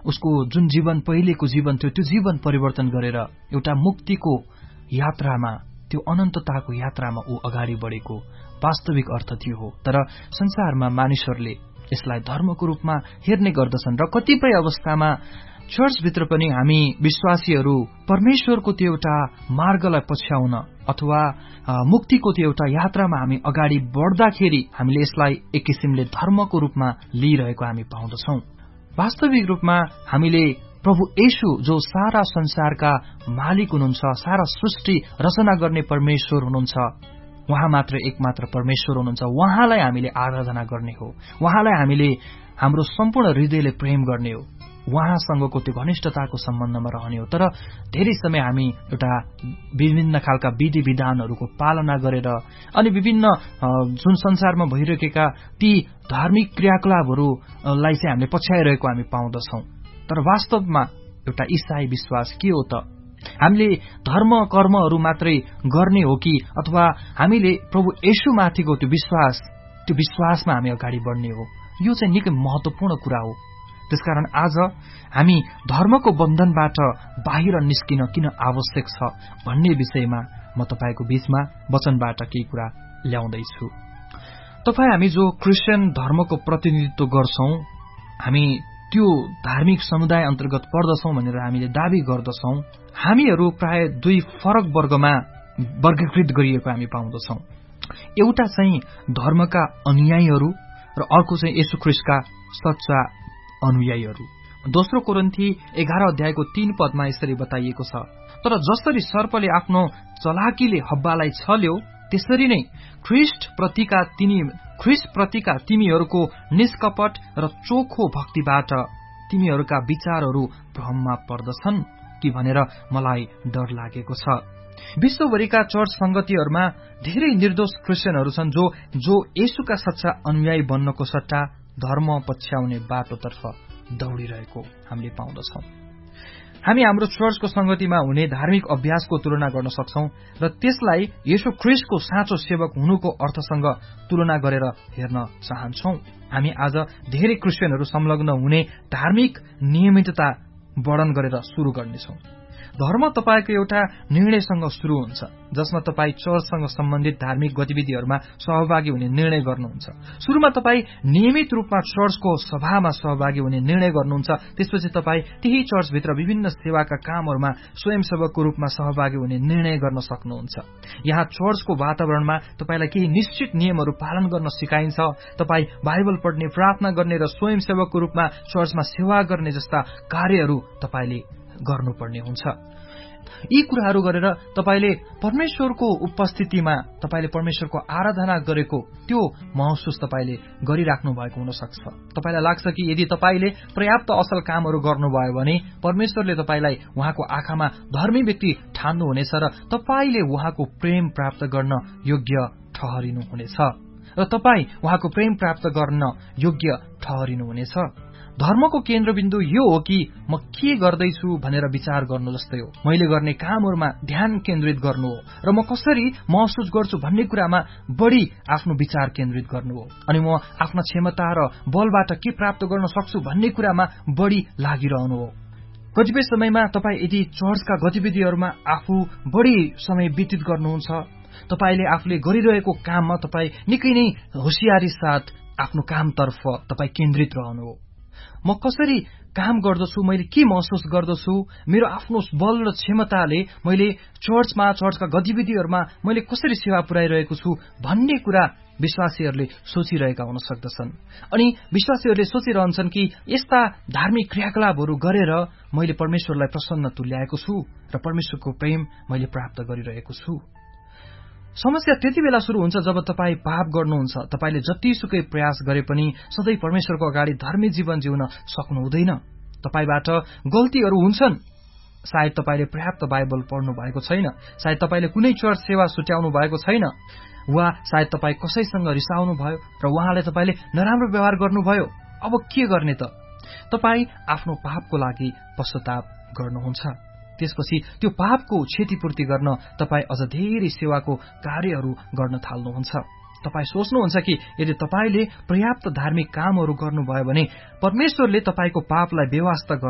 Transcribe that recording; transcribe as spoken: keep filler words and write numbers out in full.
उसको जुन जीवन पहिलेको जीवन थियो त्यो जीवन परिवर्तन गरेर एउटा मुक्तिको यात्रामा, त्यो अनन्तताको यात्रामा ऊ अगाडि बढेको वास्तविक अर्थ त्यो हो। तर संसारमा मानिसहरूले यसलाई धर्मको रूपमा हेर्ने गर्दछन् र कतिपय अवस्थामा चर्चभित्र पनि हामी विश्वासीहरू परमेश्वरको त्यो एउटा मार्गलाई पछ्याउन अथवा मुक्तिको त्यो एउटा यात्रामा हामी अगाडि बढ्दाखेरि हामीले यसलाई एक किसिमले धर्मको रूपमा लिइरहेको हामी पाउँदछौं। वास्तविक रूपमा हामीले प्रभु येशू जो सारा संसारका मालिक हुनुहुन्छ, सारा सृष्टि रचना गर्ने परमेश्वर हुनुहुन्छ, उहाँ मात्र एकमात्र परमेश्वर हुनुहुन्छ, उहाँलाई हामीले आराधना गर्ने हो, उहाँलाई हामीले हाम्रो सम्पूर्ण हृदयले प्रेम गर्ने हो, उहाँसँगको त्यो घनिष्ठताको सम्बन्धमा रहने हो। तर धेरै समय हामी एउटा विभिन्न खालका विधि विधानहरूको पालना गरेर अनि विभिन्न जुन संसारमा भइरहेका ती धार्मिक क्रियाकलापहरूलाई चाहिँ हामीले पछ्याइरहेको हामी पाउँदछौं। तर वास्तवमा एउटा ईसाई विश्वास के हो त? हामीले धर्म कर्महरू मात्रै गर्ने हो कि अथवा हामीले प्रभु येशूमाथिको त्यो विश्वास, त्यो विश्वासमा हामी अगाडि बढ्ने हो? यो चाहिँ निकै महत्वपूर्ण कुरा हो। त्यसकारण आज हामी धर्मको बन्धनबाट बाहिर निस्किन किन आवश्यक छ भन्ने विषयमा म तपाईको बीचमा वचनबाट केही कुरा ल्याउँदैछु। तपाई हामी जो क्रिस्चियन धर्मको प्रतिनिधित्व गर्छौं, हामी त्यो धार्मिक समुदाय अन्तर्गत पर्दछौं भनेर हामीले दाबी गर्दछौं, हामीहरू प्राय दुई फरक वर्गमा वर्गीकृत गरिएको हामी पाउँदछौं। एउटा चाहिँ धर्मका अनुयायीहरू र अर्को चाहिँ येशू ख्रीष्टका सच्चा अनुयायीहरू। दोस्रो कोरिन्थी एघार अध्यायको तीन पदमा यसरी बताइएको छ, तर जसरी सर्पले आफ्नो चलाकीले हब्बालाई छल्यो त्यसरी नै ख्रीष्ट प्रतिका तिनी ख्रीष्ट प्रतिका तिमीहरूको निष्कपट र चोखो भक्तिबाट तिमीहरूका विचारहरू भ्रममा पर्दछन् कि भनेर मलाई डर लागेको छ। विश्वभरिका चर्च संगतिहरूमा धेरै निर्दोष क्रिस्चियनहरू छन् जो जो येशूका सच्चा अनुयायी बन्नको सट्टा धर्म पछ्याउने बाटोतर्फ दौडिरहेको हामीले पाउँदछौं। हामी हाम्रो चर्चको संगतिमा हुने धार्मिक अभ्यासको तुलना गर्न सक्छौं र त्यसलाई येशू ख्रीष्टको साँचो सेवक हुनुको अर्थसँग तुलना गरेर हेर्न चाहन्छौं। हामी आज धेरै क्रिस्चियनहरू संलग्न हुने धार्मिक नियमितता वर्णन गरेर शुरू गर्नेछौं। धर्म तपाईको एउटा निर्णयसँग शुरू हुन्छ, जसमा तपाई चर्चसँग सम्बन्धित धार्मिक गतिविधिहरूमा सहभागी हुने निर्णय गर्नुहुन्छ। सुरुमा तपाई नियमित रूपमा चर्चको सभामा सहभागी हुने निर्णय गर्नुहुन्छ, त्यसपछि तपाई त्यही चर्चभित्र विभिन्न सेवाका कामहरूमा स्वयंसेवकको रूपमा सहभागी हुने निर्णय गर्न सक्नुहुन्छ। यहाँ चर्चको वातावरणमा तपाईलाई केही निश्चित नियमहरू पालन गर्न सिकाइन्छ। तपाई बाइबल पढ्ने, प्रार्थना गर्ने र स्वयंसेवकको रूपमा चर्चमा सेवा गर्ने जस्ता कार्यहरू तपाईले गर्नुपर्ने हुन्छ। यी कुराहरू गरेर तपाईले परमेश्वरको उपस्थितिमा तपाईले परमेश्वरको आराधना गरेको त्यो महसुस तपाईले गरिराख्नु भएको हुन सक्छ। तपाईलाई लाग्छ कि यदि तपाईले पर्याप्त असल कामहरू गर्नुभयो भने परमेश्वरले तपाईलाई उहाँको आँखामा धर्मी व्यक्ति ठान्नु हुनेछ र तपाईले उहाँको प्रेम प्राप्त गर्न योग्य ठहरिनु हुनेछ र तपाई उहाँको प्रेम प्राप्त गर्न योग्य ठहरिनु हुनेछ। धर्मको केन्द्रबिन्दु यो हो कि म के गर्दैछु भनेर विचार गर्नु जस्तै हो। मैले गर्ने कामहरूमा ध्यान केन्द्रित गर्नु हो र म कसरी महसुस गर्छु भन्ने कुरामा बढी आफ्नो विचार केन्द्रित गर्नु हो। अनि म आफ्ना क्षमता र बलबाट के प्राप्त गर्न सक्छु भन्ने कुरामा बढी लागिरहनु हो। कतिपय समयमा तपाई यदि चर्चका गतिविधिहरूमा आफू बढी समय व्यतीत गर्नुहुन्छ, तपाईले आफूले गरिरहेको काममा तपाई निकै नै होशियारी साथ आफ्नो कामतर्फ तपाई केन्द्रित रहनु हो। म कसरी काम गर्दछु, मैले के महसुस गर्दछु, मेरो आफ्नो बल र क्षमताले मैले चर्चमा, चर्चका गतिविधिहरूमा मैले कसरी सेवा पुर्याइरहेको छु भन्ने कुरा विश्वासीहरूले सोचिरहेका हुन सक्दछन्। अनि विश्वासीहरूले सोचिरहन्छन् कि यस्ता धार्मिक क्रियाकलापहरू गरेर मैले परमेश्वरलाई प्रसन्न तुल्याएको छु र परमेश्वरको प्रेम मैले प्राप्त गरिरहेको छु। समस्या त्यति बेला शुरू हुन्छ जब तपाई पाप गर्नुहुन्छ। तपाईले जतिसुकै प्रयास गरे पनि सधैँ परमेश्वरको अगाडि धर्मी जीवन जिउन सक्नु हुँदैन। तपाईबाट गल्तीहरू हुन्छन्। सायद तपाईले पर्याप्त बाइबल पढ्नु भएको छैन, सायद तपाईले कुनै चर्च सेवा छुट्याउनु भएको छैन, वा सायद तपाई कसैसँग रिसाउनु भयो र उहाँले तपाईले नराम्रो व्यवहार गर्नुभयो। अब के गर्ने त? तपाई आफ्नो पापको लागि पश्चाताप गर्नुहुन्छ। त्यसपछि त्यो पापको क्षतिपूर्ति गर्न तपाई अझ धेरै सेवाको कार्यहरू गर्न थाल्नुहुन्छ। तपाई सोच्नुहुन्छ कि यदि तपाईले पर्याप्त धार्मिक कामहरू गर्नुभयो भने परमेश्वरले तपाईको पापलाई बेवास्ता